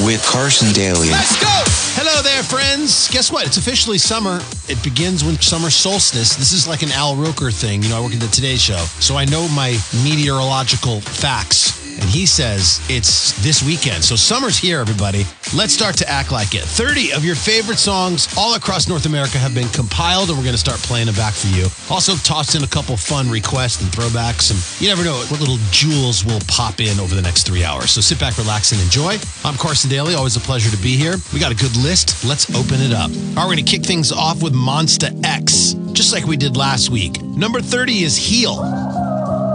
with Carson Daly. Let's go! Hello there, friends. Guess what? It's officially summer. It begins when summer solstice. This is like an Al Roker thing. You know, I work at the Today Show, so I know my meteorological facts. And he says it's this weekend. So summer's here, everybody. Let's start to act like it. 30 of your favorite songs all across North America have been compiled, and we're going to start playing them back for you. Also tossed in a couple fun requests and throwbacks, and you never know what little jewels will pop in over the next 3 hours. So sit back, relax, and enjoy. I'm Carson Daly. Always a pleasure to be here. We got a good list. Let's open it up. All right, we're going to kick things off with Monsta X, just like we did last week. Number 30 is Heal.